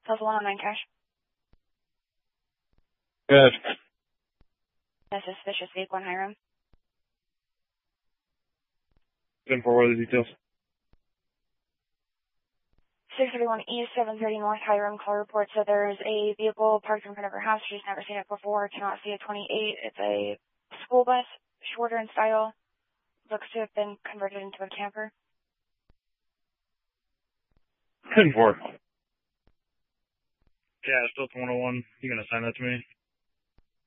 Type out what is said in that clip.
Puzzle 109 cash. Good. That's a suspicious vehicle in Hiram. 10-4, what are the details? 631 East, 730 North Hiram. Call report said there's a vehicle parked in front of her house. She's never seen it before. Cannot see a 28. It's a school bus, shorter in style. Looks to have been converted into a camper. 10-4. Yeah, still at 101. You gonna sign that to me?